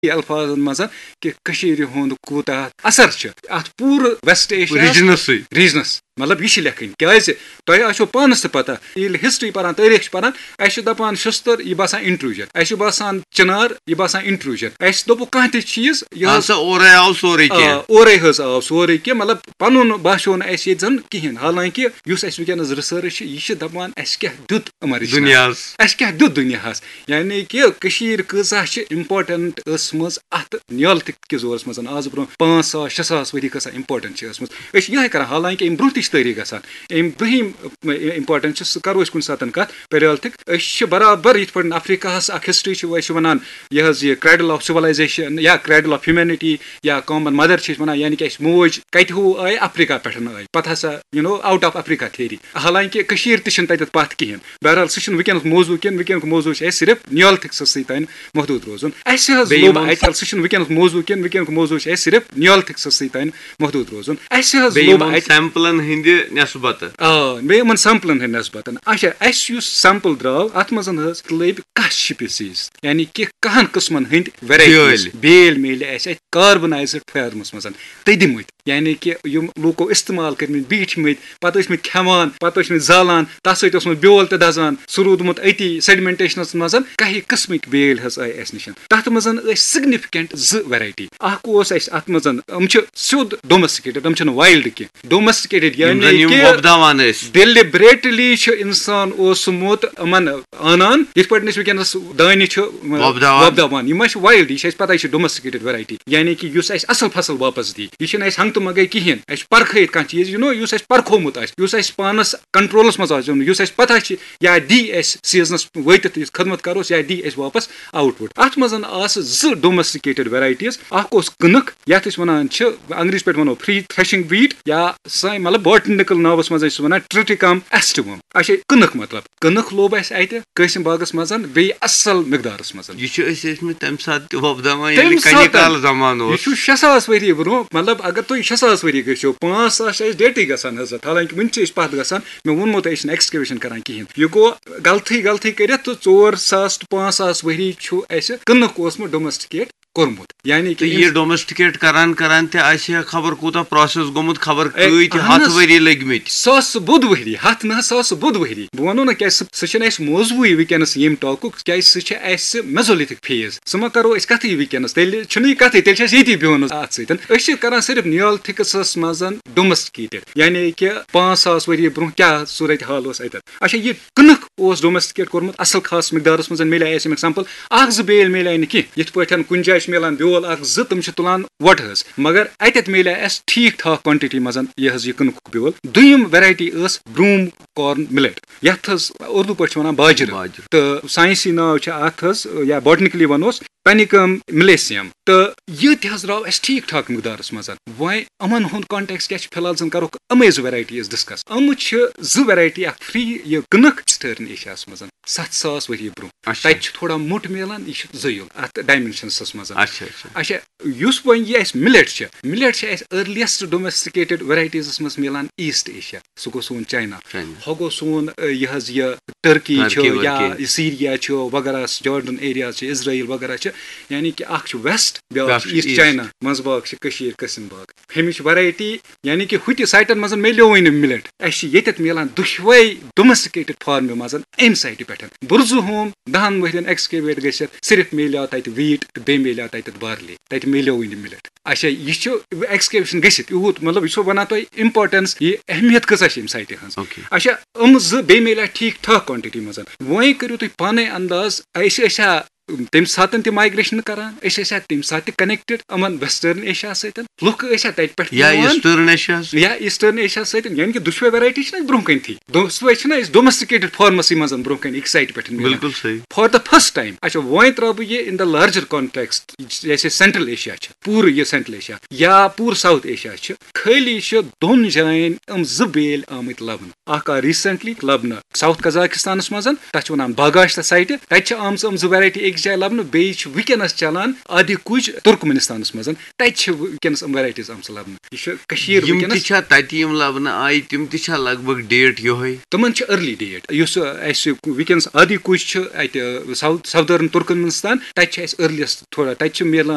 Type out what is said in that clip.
الفاظن مزن کہ کشیر ہند کوتاہ اثر ات پور ویسٹ ایشیا ریجنس مطلب یہ لیکھن کیازِ تۄہہِ آسیو پانس تہِ پتہ ییٚلہِ ہسٹری پران تٲریٖخ چھِ پران اَسہِ چھِ دپان شستٕر یہِ باسان انٹروجن اَسہِ چھُ باسان چِنار یہِ باسان انٹروجن اَسہِ دوٚپُکھ کانٛہہ تہِ چیٖز اورے حظ آو سورُے کینٛہہ مطلب پنُن باسیو نہٕ اَسہِ ییٚتہِ زن کِہینۍ حالانکہِ یُس اَسہِ وٕنکیٚنس رِسٲرٕچ چھِ یہِ چھِ دپان اَسہِ کیاہ دیُت یِمن اَسہِ کیاہ دیُت دُنیاہس یعنی کہِ کٔشیٖر کۭژاہ چھِ اِمپاٹنٹ ٲسمٕژ اتھ نیالتھِ کِس دورس منٛز آز برونٛہہ 5,000-6,000 ؤری کۭژاہ اِمپاٹنٹ چھِ ٲسمٕژ أسۍ چھِ یِہے کران حالانکہِ امہِ برونٛہہ تہِ چھِ تٲریٖخ گژھان امہِ برٛونٛہِم اِمپاٹنٹ چھِ سُہ کرو أسۍ کُنہِ ساتہٕ کتھ پیریالتھِک أسۍ چھِ برابر یِتھ پٲٹھۍ افریقاہس اکھ ہسٹری چھِ أسۍ چھِ ونان یہِ حظ یہِ کرٛیڈل آف سِولایزیشن یا کرٛیڈل آف ہیوٗمینٹی یا کامن مدر چھِ أسۍ ونان یعنی کہِ اَسہِ موج کتہِ ہو آیہِ افریقہ پٮ۪ٹھ آیہِ پتہٕ ہسا آوُٹ آف افریقہ تھیری حالانکہِ کٔشیٖر تہِ چھِنہٕ تتٮ۪تھ پتھ کِہینۍ بہرحال سُہ چھُنہٕ وٕنکیٚنُک موضوٗع کینٛہہ وٕنکیٚنُک موضوٗع چھُ اَسہِ صرف نیالتھِکسس سۭتۍ محدوٗد روزُن اَسہِ حظ سُہ چھُنہٕ وٕنکیٚنُک موضوٗع کینٛہہ وٕنکیٚنُک موضوٗع چھُ اَسہِ صرف نیالتھِکسس سۭتۍ محدوٗد روزُن اَسہِ حظ سیمپلن ہٕنٛدِ نٮ۪سبتہٕ بیٚیہِ یِمن سیمپلن ہٕنٛدۍ نٮ۪سبتن اچھا اَسہِ یُس سیمپل درٛاو اتھ منٛز حظ لٔبۍ کاہ سپیٖسیٖز یعنی کہِ کاہن قٕسمن ہٕنٛدۍ ویرایٹی بیل میلہِ اَسہِ اَتہِ کاربنایزٕڈ فارمس منٛز تٔدۍمٕتۍ یعنی کہِ یِم لوٗکو استعمال کٔرمٕتۍ بیٖٹھمٕتۍ پتہٕ ٲسمٕتۍ کھٮ۪وان پتہٕ ٲسمٕتۍ زالان تتھ سۭتۍ اوسمُت بیول تہِ دزان سُہ روٗدمُت أتی سیڈمنٹیشنس منٛز کاہہِ قٕسمٕکۍ بیلۍ حظ آیہِ اَسہِ نِش تتھ منٛز ٲسۍ سِگنِفِکینٹ 2 ویرایٹی اکھ اوس اَسہِ اتھ منٛز یِم چھِ سیوٚد ڈومسٹِکیٹڈ یِم چھِنہٕ وایلڈ کینٛہہ ڈومسٹِکیٹڈ یعنی کہِ ڈیلِبریٹلی چھُ انسان اوسمُت یِمن انان یِتھ پٲٹھۍ أسۍ وٕنکیٚنس دانہِ چھِ وۄپداوان یِم چھِ وایلڈ یہِ چھِ اَسہِ پتہ یہِ چھِ ڈومسٹِکیٹڈ ویرایٹی یعنی کہِ یُس اَسہِ اصل فصل واپس دی یہِ چھِنہٕ اَسہِ ہنٛگہٕ تہٕ منٛگے کِہینۍ اَسہِ چھُ پرکھٲیِتھ کانٛہہ چیٖز یُس اَسہِ پرکھومُت آسہِ یُس اَسہِ پانس کنٹرولس منٛز آسہِ یُس اَسہِ پتہ چھِ یا دی اَسہِ سیٖزنس وٲتِتھ یُس خدمت کروس یا دی اَسہِ واپس آوُٹ پُٹ اتھ منٛز آسہٕ 2 ڈومسٹِکیٹڈ ویرایٹیٖز اکھ اوس کٕنٕک یتھ أسۍ ونان چھِ انگریٖزی پٲٹھۍ ونو فرٛی تھرٛیشنگ ویٖٹ یا سٲنۍ مطلب باٹنِکل ناوس منٛز ٲسۍ سُہ ونان ٹرٛٹِکم ایسٹِوم اچھا کٕنٕک مطلب کٕنٕک لوب اَسہِ اَتہِ قٲسِم باغس منٛز بیٚیہِ اصل مقدارس منٛز یہِ چھِ أسۍ ٲسمٕتۍ تمہِ ساتہٕ تہِ وۄپداوان یہِ چھُ 6,000 ؤری برونٛہہ مطلب اگر تُہۍ 6,000 ؤری گٔژھِو 5,000 چھِ اَسہِ ڈیٹٕے گژھان حضرت حالانکہِ وٕنہِ چھِ أسۍ پتھ گژھان مےٚ ووٚنمو تۄہہِ أسۍ چھِنہٕ ایٚکٕسکیویشن کران کِہینۍ یہِ گوٚو غلطٕے کٔرِتھ تہٕ 4,000 to 5,000 ؤری چھُ اَسہِ کٕنٕک اوسمُت ڈومسٹِکیٹ کوٚرمُت یعنی کہِ یہِ ڈومسٹِکیٹ کران تہِ آسہِ ہا خبر کوٗتاہ پروسیس گوٚمُت خبر کۭتۍ 100 ؤری لٔگمٕتۍ 100 بوٚد ؤری 100 نہٕ 100 بوٚد ؤری بہٕ وَنو نہٕ کیازِ سُہ چھُنہٕ اَسہِ موضوٗعٕے وٕنکیٚنس ییٚمہِ ٹاکُک کیازِ سُہ چھِ اَسہِ میزولِتھِک فیز سُہ ما کرو أسۍ کَتھٕے وٕنکیٚنس تیٚلہِ چھُنہٕ یہِ کَتھٕے تیٚلہِ چھِ اَسہِ ییٚتی بِہُن اَتھ سۭتۍ أسۍ چھِ کران صرف نیالتھِکسس منٛز ڈومسٹِکیٹڈ یعنی کہِ 5,000 ؤری برونٛہہ کیاہ صوٗرت حال اوس اَتٮ۪تھ اچھا یہِ کٕنٕک اوس ڈومسٹِکیٹ کوٚرمُت اصل خاص مقدارس منٛز میلے اَسہِ اَمیُک سیمپل 1-2 بیل میلے نہٕ کینٛہہ یِتھ پٲٹھۍ کُنہِ جایہِ چھِ میلان بیول 1-2 تِم چھِ تُلان وۄٹہٕ حظ مگر اَتٮ۪تھ میلے اَسہِ ٹھیٖک ٹھاک کوانٹِٹی منٛز یہِ حظ یہِ کٕنُک بیول دوٚیِم ویرایٹی ٲس برٛوٗم کارن مِلیٹ یتھ حظ اردوٗ پٲٹھۍ چھِ ونان باجرٕ تہٕ ساینسی ناو چھِ اتھ حظ یا باٹنِکلی ونوس پینِکم ملیسیم تہٕ یہِ تہِ حظ درٛاو اَسہِ ٹھیٖک ٹھاک مقدارس منٛز وۄنۍ یِمن ہُنٛد کانٹیکس کیاہ چھُ فِلحال زن کرو یِمے 2 ویرایٹیٖز ڈسکس یِم چھِ 2 ویرایٹی اکھ فرٛی یہِ کٕنٕک ایٖسٹٲرن ایشیاہس منٛز 7,000 ؤری برونٛہہ تَتہِ چھُ تھوڑا موٚٹ میلان یہِ چھُ زٲیُل اتھ ڈایمینشنسس منٛز اچھا یُس وۄنۍ یہِ اَسہِ مِلیٹ چھِ اَسہِ أرلیسٹ ڈومسٹِکیٹڈ ویرایٹیٖزس منٛز میلان ایٖسٹ ایشیا سُہ گوٚو سون چاینا ہُہ گوٚو سون یہِ حظ یہِ ٹٔرکی چھُ یا سیٖریا چھُ وغیرہ جارڈن ایریا چھِ اِزرٲیل وغیرہ چھِ یعنی کہِ اکھ چھُ ویسٹ بیاکھ چھُ ایٖسٹ چاینا منٛزٕ باغ چھِ کٔشیٖر قٲسِم باغ ہیٚمِچ ویرایٹی یعنی کہِ ہُتہِ سایٹن منٛز میلیوٕے نہٕ مِلیٹ اَسہِ چھِ ییٚتٮ۪تھ میلان دۄشوے ڈومسٹِکیٹڈ فارمہِ منٛز اَمہِ سایٹہِ پٮ۪ٹھ بُرزٕہوم 10 ؤرین ایٚکٕسکیویٹ گٔژھِتھ صرف میلیو تَتہِ ویٖٹ تہٕ بیٚیہِ میلیو تَتٮ۪تھ بارلی تَتہِ میلیوٕے نہٕ مِلیٹ اچھا یہِ چھُ ایٚکٕسکیویشن گٔژھِتھ یوٗت مطلب یہِ چھُ وَنان تۄہہِ اِمپاٹنس یہِ اہمیت کۭژاہ چھِ اَمہِ سایٹہِ ہٕنٛز اچھا 2 بیٚیہِ میلیو ٹھیٖک ٹھاک کوانٹِٹی منٛز وۄنۍ کٔرِو تُہۍ پانے انداز أسۍ ٲسیا تَمہِ ساتہٕ تہِ مایگریشن کران أسۍ ٲسیا تَمہِ ساتہٕ تہِ کنیکٹِڈ یِمن ویسٹٲرن ایشیا سۭتۍ لُکھ ٲسیا تَتہِ پٮ۪ٹھ یا ایٖسٹٲرن ایشیا سۭتۍ یعنی کہِ دۄشوے ویرایٹی چھِنہٕ اَسہِ برونٛہہ کَنۍ تھی دۄشوے چھِنہ أسۍ ڈومسٹِکیٹڈ فارمَسٕے منٛز برونٛہہ کَنۍ أکِس سایٹہِ پٮ۪ٹھ فار د فٔسٹ ٹایم اچھا وۄنۍ تراو بہٕ یہِ اِن د لارجر کانٹیکسٹ جیسے سینٹرل ایشیا چھِ پوٗرٕ یہِ سینٹرل ایشیا یا پوٗرٕ ساوُتھ ایشیا چھِ خٲلی چھِ 2 جاین یِم 2 بیل آمٕتۍ لَبنہٕ اکھ آو ریٖسنٹلی لَبنہٕ ساوُتھ قزاقِستانَس منٛز تَتھ چھِ وَنان باگاشتا سایٹہِ تَتہِ چھِ آمژٕ 2 ویرایٹی أکِس جایہِ لَبنہٕ بیٚیہِ چھِ وٕنکیٚنس چلان آدِ کُج تُرکمنِستانَس منٛز تَتہِ چھِ وٕنکیٚنس یِم ویرایٹیٖز آمژٕ لَبنہٕ یہِ چھُ کٔشیٖر تَتہِ یِم لَبنہٕ آیہِ تِم تہِ چھا لگ بگ ڈیٹ یِہوے تِمن چھِ أرلی ڈیٹ یُس اَسہِ وٕنکیٚنس آدِ کُج چھُ اَتہِ ساوُدٲرن تُرکمنِستان تَتہِ چھِ اَسہِ أرلیسٹ تھوڑا تَتہِ چھِ میلان